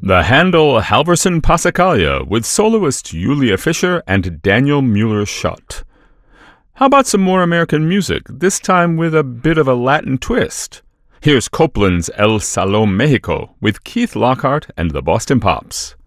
The Handel Halverson Passacaglia with soloist Julia Fischer and Daniel Mueller-Schott. How about some more American music, this time with a bit of a Latin twist? Here's Copland's El Salón Mexico with Keith Lockhart and the Boston Pops.